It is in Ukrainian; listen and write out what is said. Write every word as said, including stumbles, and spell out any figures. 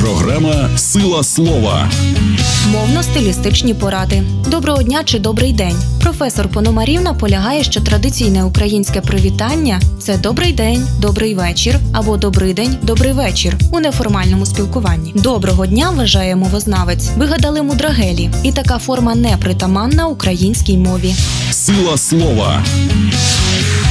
Програма «Сила слова». Мовно-стилістичні поради. Доброго дня чи добрий день. Професор Пономарів наполягає, що традиційне українське привітання – це добрий день, добрий вечір або добрий день, добрий вечір у неформальному спілкуванні. Доброго дня, вважає мовознавець, вигадали мудрагелі, і така форма не притаманна українській мові. Сила слова.